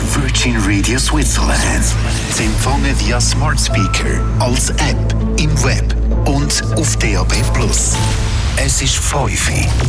ist Virgin Radio Switzerland. Sie empfangen via Smart Speaker, als App, im Web und auf DAB+. Es ist 5 Uhr.